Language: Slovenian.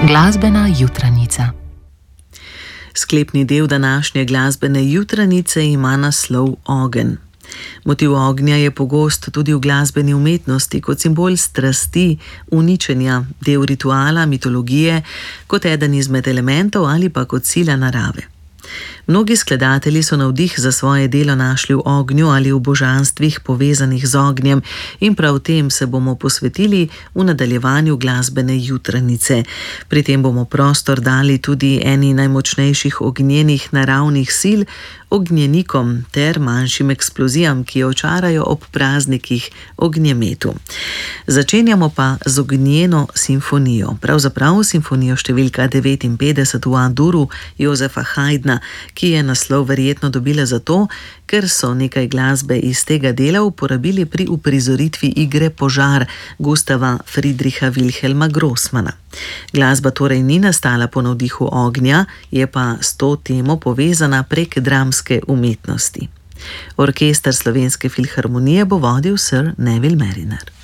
Glasbena jutranica. Sklepni del današnje glasbene jutranice ima naslov Ogenj. Motiv ognja je pogost tudi v glasbeni umetnosti kot simbol strasti, uničenja, del rituala, mitologije, kot eden izmed elementov ali pa kot sila narave. Mnogi skladatelji so navdih za svoje delo našli v ognju ali v božanstvih povezanih z ognjem in prav tem se bomo posvetili v nadaljevanju glasbene jutranice. Pri tem bomo prostor dali tudi eni najmočnejših ognjenih naravnih sil, ognjenikom ter manjšim eksplozijam, ki očarajo ob praznikih, ognjemetu. Začenjamo pa z ognjeno simfonijo, pravzaprav simfonijo številka 59 v A-duru Josefa Haydna, ki je naslov verjetno dobila zato, ker so nekaj glasbe iz tega dela uporabili pri uprizoritvi igre Požar Gustava Friedricha Wilhelma Grossmanna. Glasba torej ni nastala po navdihu ognja, je pa s to temo povezana prek dramske umetnosti. Orkester Slovenske filharmonije bo vodil Sir Neville Marriner.